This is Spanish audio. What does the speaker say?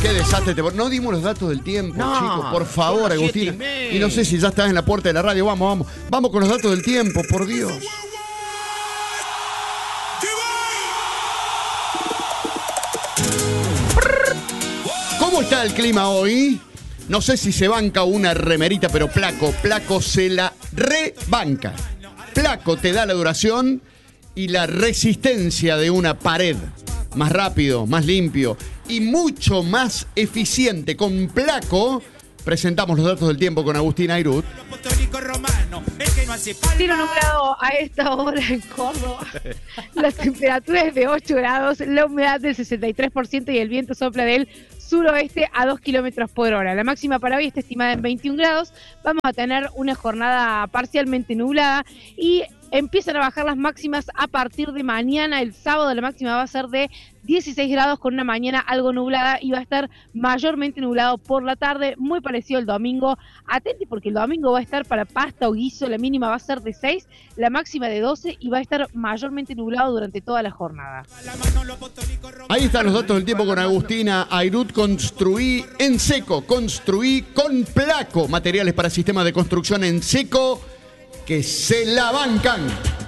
Qué desastre. No dimos los datos del tiempo, No, chicos. Por favor, son las Agustina. 7:30. Y no sé si ya estás en la puerta de la radio. Vamos con los datos del tiempo, por Dios. ¿Cómo está el clima hoy? No sé si se banca una remerita, pero Placo se la rebanca. Placo te da la duración y la resistencia de una pared. Más rápido, más limpio y mucho más eficiente. Con Placo presentamos los datos del tiempo con Agustín Airut. Cielo nublado a esta hora en Córdoba. La temperatura es de 8 grados, la humedad del 63% y el viento sopla del suroeste a 2 kilómetros por hora. La máxima para hoy está estimada en 21 grados. Vamos a tener una jornada parcialmente nublada y empiezan a bajar las máximas a partir de mañana. El sábado la máxima va a ser de 16 grados con una mañana algo nublada y va a estar mayormente nublado por la tarde, muy parecido al domingo. Atenti porque el domingo va a estar para pasta o guiso, la mínima va a ser de 6, la máxima de 12 y va a estar mayormente nublado durante toda la jornada. Ahí están los datos del tiempo con Agustina Airut. Construí en seco, construí con Placo. Materiales para sistemas de construcción en seco que se la bancan.